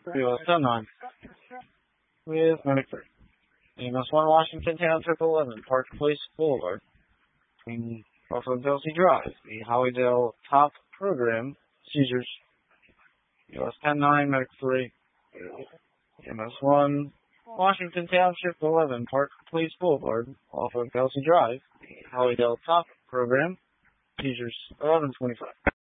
US 10-9 with Medic 3. EMS 1 Washington Township 11, Park Place Boulevard. Off of Kelsey Drive, the Hollydale Top Program, seizures. US 10-9, Medic 3. EMS 1 Washington Township 11, Park Place Boulevard, off of Kelsey Drive, the Hollydale Top Program, seizures 11:25.